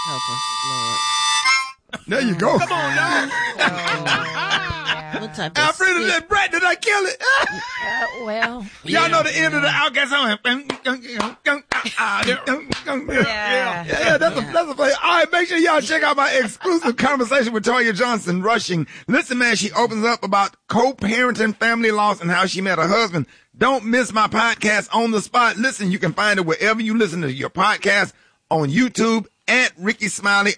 Help us, Lord. There you go. Come on, y'all. What type of Alfreda, sick- that brat, did I kill it? well, Y'all know the end of the Outcast song. Yeah, that's a play. All right, make sure y'all check out my exclusive conversation with Toya Johnson, Rushing. Listen, man, she opens up about co-parenting, family loss, and how she met her husband. Don't miss my podcast On the Spot. Listen, you can find it wherever you listen to your podcast, on YouTube, at Ricky Smiley